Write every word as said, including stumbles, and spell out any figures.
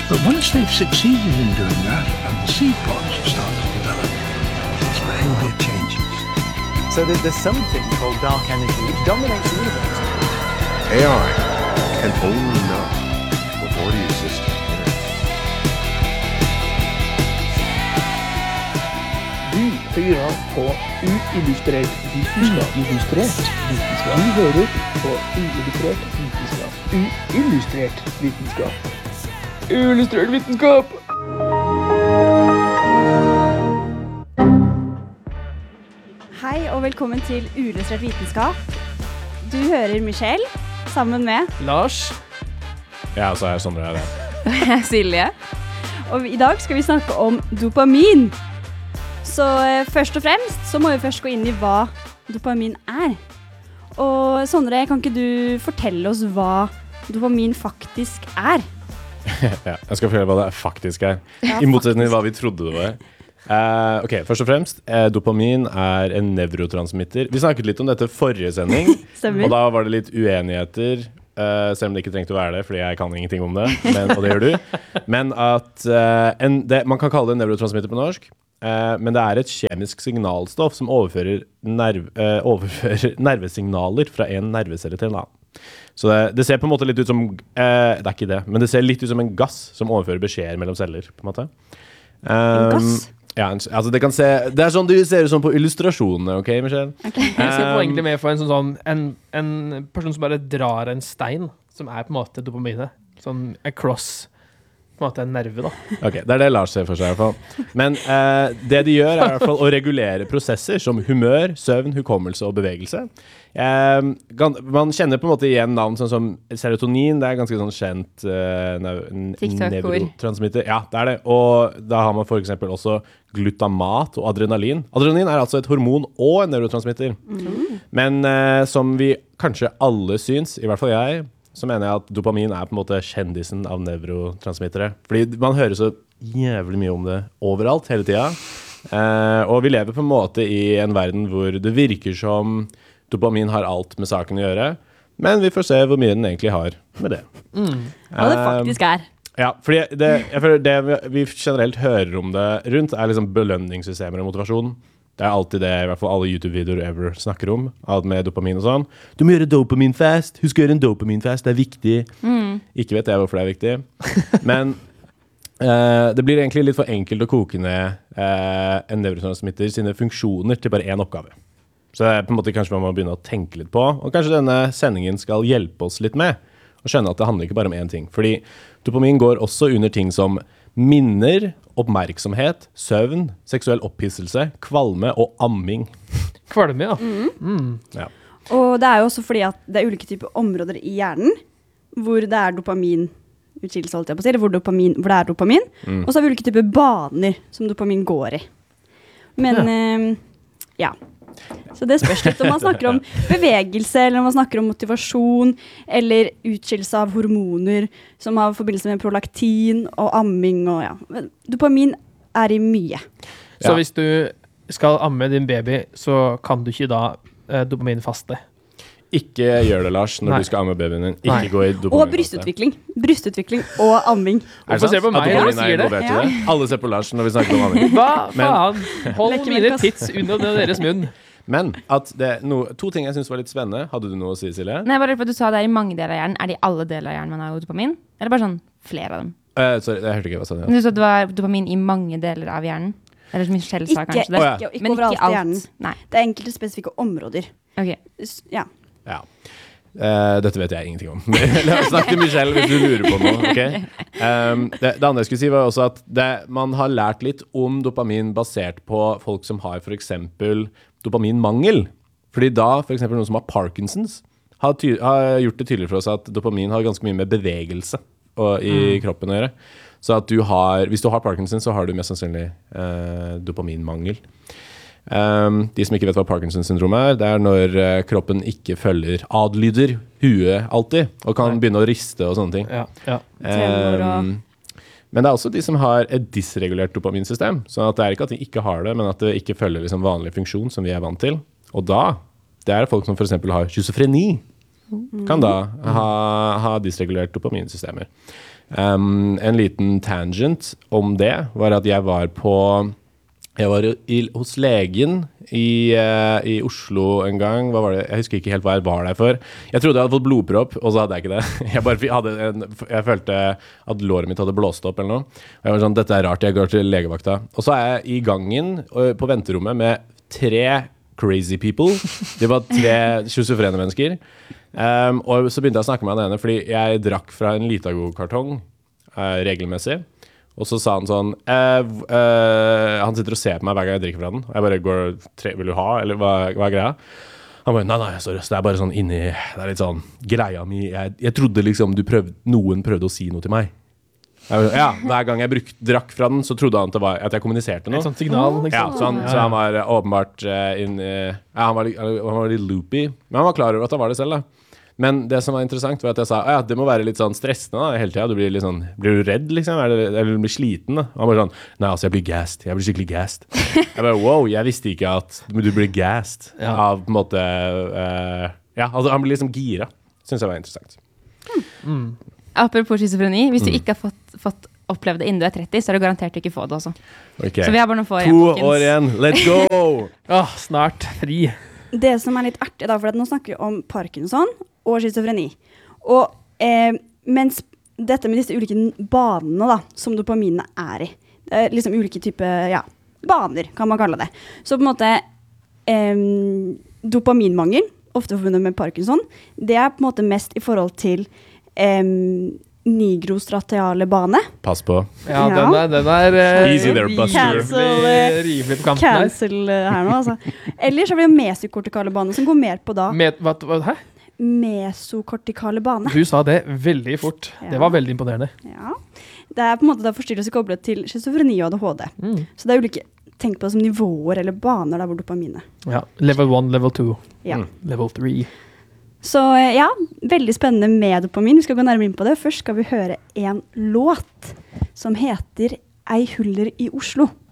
But once they've succeeded in doing that and the seed pods start to develop, its behavior changes. So that there's something called dark energy which dominates the universe. A I can only know what already exists here. Du hører på uillustrert vitenskap. Illustrert vitenskap. Du hører på uillustrert vitenskap. Uillustrert vitenskap. Uillustrert vitenskap! Hei og velkommen til Uillustrert vitenskap. Du hører Michelle sammen med Lars. Ja, så er Sondre her. Silje. Og i dag skal vi snakke om dopamin. Så eh, først og fremst så må vi først gå inn i hva dopamin er. Og Sondre, kan ikke du fortelle oss hva dopamin faktisk er? Ja, jeg skal fortelle hva det faktisk er. Ja, I motsetning til hva vi trodde det var. Uh, ok, først og fremst, uh, dopamin er en nevrotransmitter. Vi snakket litt om dette forrige sending, og da var det litt uenigheter, uh, selv om det ikke trengte å være det, fordi jeg kan ingenting om det, men, og det gjør du. Men at uh, en, det, man kan kalle det en nevrotransmitter på norsk, uh, men det er et kjemisk signalstoff som overfører, nerv, uh, overfører nervesignaler fra en nervecelle til en annen. Så det, det ser på en måte litt ut som, uh, det er ikke det, men det ser litt ut som en gass som overfører beskjeder mellom celler, på en måte. Um, en gass? Ja, altså det kan se, det er sånn du ser ut som på illustrasjonene, ok, Michelle? Okay. Jeg ser på egentlig med for en sånn, sånn en, en person som bare drar en stein, som er på en måte dopaminet, sånn across, på en måte en nerve da. Ok, det er det Lars ser for seg i hvert fall. Men eh, det de gjør er i hvert fall å regulere prosesser som humør, søvn, hukommelse og bevegelse. Eh, man kjenner på en måte igjen navn sånn som serotonin, det er ganske sånn kjent eh, nevrotransmitter. Ja, det er det. Og da har man for eksempel også glutamat og adrenalin. Adrenalin er altså et hormon og en nevrotransmitter. Mm. Men eh, som vi kanskje alle syns, i hvert fall jeg, så mener jeg at dopamin er på en måte kjendisen av nevrotransmittere. Fordi man hører så jævlig mye om det overalt, hele tiden. Eh, og vi lever på en måte i en verden hvor det virker som dopamin har alt med saken å gjøre, men vi får se hvor mye den egentlig har med det. Mm. Hva det faktisk er. Eh, ja, fordi det, jeg føler det vi generelt hører om det rundt er liksom belønningssystemer og motivasjon. Det er alltid det, i hvert fall alle YouTube-videoer ever snakker om, alt med dopamin og sånn. Du må gjøre dopamin fast, husk å gjøre en dopamin fast, det er viktig. Mm. Ikke vet jeg hvorfor det er viktig. Men uh, det blir egentlig litt for enkelt å koke ned uh, en nevrotransmitter sine funksjoner til bare en oppgave. Så det er på en måte kanskje man må begynne å tenke litt på, og kanskje denne sendingen skal hjelpe oss litt med å skjønne at det handler ikke bare om en ting. Fordi dopamin går også under ting som minner, oppmerksomhet, søvn, seksuell opphisselse, kvalme og amming. Kvalme, ja. Mm. Mm. Ja. Og det er jo også fordi at det er ulike typer områder i hjernen hvor det er dopaminutskillelse, holdt jeg på å si, eller hvor, dopamin, hvor det er dopamin. Mm. Og så har vi ulike typer baner som dopamin går i. Men, ja. Eh, ja. Så det spørs litt om man snakker om bevegelse, eller om man snakker om motivasjon, eller utskillelse av hormoner som har forbindelse med prolaktin og amming og ja. Dopamin er i mye. Så ja. Hvis du skal amme din baby, så kan du ikke da eh, dopaminfaste? Ikke gjør det, Lars, når Nei. Du skal amme babyen din. Ikke Nei. Gå i dopaminfaste. Og brystutvikling. Brystutvikling og amming. Hvorfor ser på meg når du sier det? Ja. det? Alle ser på Lars når vi snakker om amming. Hva faen? Hold mine tits under deres munn. Men at det er no, to ting jeg synes var litt spennende. Hadde du noe å si, Silje? Nei, bare for at du sa det er i mange deler av hjernen. Er det i alle deler av hjernen man har dopamin? Eller bare sånn flere av dem? Uh, sorry, jeg hørte ikke hva sa du. Du sa at det var dopamin i mange deler av hjernen? Eller som Michelle sa kanskje det? Ikke, ikke, ikke Men overalt ikke alt. I hjernen. Nei. Det er enkelte spesifikke områder. Ok. Ja. Ja. Uh, dette vet jeg ingenting om. Snakk til Michelle hvis du lurer på noe. Okay? Um, det, det andre jeg skulle si var også at det, man har lært litt om dopamin basert på folk som har for eksempel dopaminmangel. Fordi da, for eksempel noen som har Parkinsons, har, ty- har gjort det tydelig for oss at dopamin har ganske mye med bevegelse og, i mm. kroppen å gjøre. Så at du har, hvis du har Parkinson, så har du mest sannsynlig eh, dopaminmangel. Um, de som ikke vet hva Parkinson-syndrom er, det er når uh, kroppen ikke følger adlyder huet alltid, og kan Nei. Begynne å riste og sånne ting. Ja, ja. Um, men det er også de som har et dysregulert dopaminsystem, så at det er ikke at de ikke har det, men at det ikke følger liksom vanlig funksjon som vi er vant til. Og da, det er folk som for eksempel har schizofreni. kan da ha, ha dysregulert dopaminsystemer. Um, en liten tangent om det var at jeg var på Jeg var i, hos legen i, uh, i Oslo en gang. Hva var det? Jeg husker ikke helt hva jeg var der for. Jeg trodde jeg hadde fått blodpropp, og så hadde jeg ikke det. Jeg, bare hadde en, jeg følte at låret mitt hadde blåst opp eller noe. Og jeg var sånn, dette er rart, jeg går til legevakta. Og så er jeg i gangen på venterommet med tre crazy people. Det var tre schizofrene mennesker. Um, og så begynte jeg å snakke med han ene, fordi jeg drakk fra en Litago-kartong uh, regelmessig. Og så sa han sånn, eh, eh, han sitter og ser på meg hver gang jeg drikker fra den. Og jeg bare går, tre, vil du ha, eller hva, hva er greia? Han bare, nei, nei, sorry, det er bare sånn inni, det er litt sånn, greia mi, jeg, jeg trodde liksom du prøvde, noen prøvde å si noe til meg. Jeg, ja, hver gang jeg bruk, drakk fra den, så trodde han at, det var, at jeg kommuniserte noe. Et sånt signal, liksom. Ja, så han, så han var åpenbart, uh, in, uh, ja, han var, han var litt loopy, men han var klar over at han var det selv da. Men det som var interessant var at jeg sa, ja, det må være litt sånn stressende da, hele tiden. Du blir litt sånn, blir du redd liksom? Er det, eller du blir sliten da? Han bare sånn, nei, altså jeg blir gassed. Jeg blir skikkelig gassed. Jeg bare, wow, jeg visste ikke at du blir gassed ja. Av på en måte, uh, ja, altså han blir liksom gira. Synes jeg var interessant. Mm. Apropos schizofreni, hvis du mm. ikke har fått, fått opplevd det innen du er tretti, så er det garantert ikke få det også. Okay. Så vi har bare noen få igjen, folkens. To år igjen, let's go! Åh, snart fri. Det som er litt artig da, for at nå snakker vi om Parkinson og schizofreni. Og eh, mens dette med disse ulike banene da, som dopaminene er i, det er liksom ulike typer, ja, baner kan man kalle det. Så på en måte, eh, dopaminmangel, ofte forbundet med Parkinson, det er på en måte mest i forhold til eh, nigrostratiale bane. Pass på. Ja, ja. den er, den er uh, easy there, Buster. Cancel, rimelig på kanten cancel her nå, altså. Ellers har vi jo mesokortikale bane, som går mer på da. Med, hva, hva, hæ? Mesokortikale bane. Du sa det veldig fort. Ja. Det var veldig imponerende. Ja. Det er på en måte da forstyrrelse koblet til schizofreni og A D H D. Mm. Så det er ulike, tenk på det som nivåer eller baner der hvor dopaminet. Ja, level one, level two, ja. mm. level three. Så ja, veldig spennende med dopamin. Vi skal gå nærmere inn på det. Først skal vi høre en låt som heter Ei huller i Oslo.